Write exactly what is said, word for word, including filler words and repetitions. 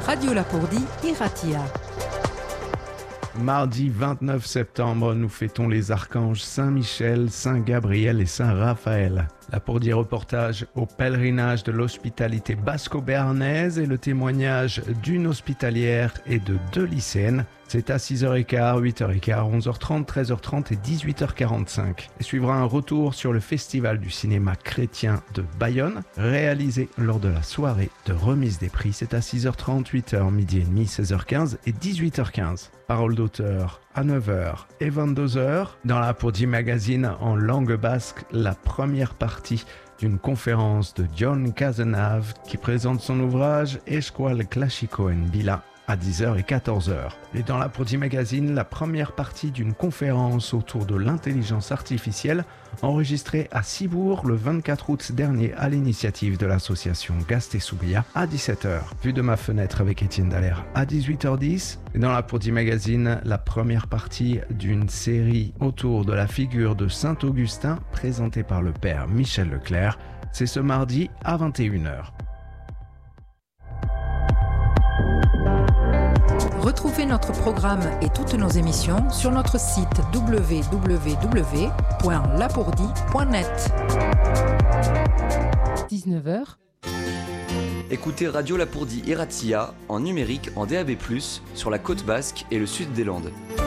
Radio Lapourdie, Iratia. Mardi vingt-neuf septembre, nous fêtons les archanges Saint-Michel, Saint-Gabriel et Saint-Raphaël. Lapourdie reportage au pèlerinage de l'hospitalité basco-béarnaise et le témoignage d'une hospitalière et de deux lycéennes. C'est à six heures quinze, huit heures quinze, onze heures trente, treize heures trente et dix-huit heures quarante-cinq. Et suivra un retour sur le festival du cinéma chrétien de Bayonne, réalisé lors de la soirée de remise des prix. C'est à six heures trente, huit heures, midi et demi, seize heures quinze et dix-huit heures quinze. Parole d'auteur à neuf heures et vingt-deux heures. Dans la Lapourdie Magazine en langue basque, la première partie d'une conférence de John Cazenave qui présente son ouvrage Eskual Klasiko en Bila à dix heures et quatorze heures. Et dans la Lapourdie Magazine, la première partie d'une conférence autour de l'intelligence artificielle enregistrée à Cibourg le vingt-quatre août dernier à l'initiative de l'association Gastesougia à dix-sept heures. Vue de ma fenêtre avec Étienne Dallaire à dix-huit heures dix. Et dans la Lapourdie Magazine, la première partie d'une série autour de la figure de Saint-Augustin présentée par le père Michel Leclerc. C'est ce mardi à vingt et une heures. Retrouvez notre programme et toutes nos émissions sur notre site w w w point lapourdie point net. dix-neuf heures. Écoutez Radio Lapourdie Iratia en numérique en D A B plus, sur la côte basque et le sud des Landes.